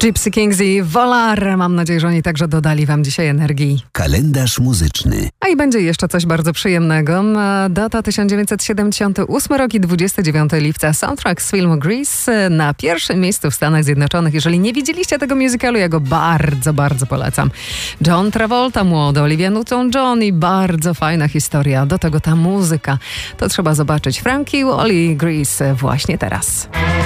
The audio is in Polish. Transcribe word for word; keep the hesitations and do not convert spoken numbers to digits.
Gypsy Kings i Volar. Mam nadzieję, że oni także dodali wam dzisiaj energii. Kalendarz muzyczny. A i będzie jeszcze coś bardzo przyjemnego. Data tysiąc dziewięćset siedemdziesiąty ósmy rok i dwudziestego dziewiątego lipca. Soundtrack z filmu Grease na pierwszym miejscu w Stanach Zjednoczonych. Jeżeli nie widzieliście tego musicalu, ja go bardzo, bardzo polecam. John Travolta młody, Olivia Newton-John i bardzo fajna historia. Do tego ta muzyka. To trzeba zobaczyć. Frankie Valli, Grease właśnie teraz.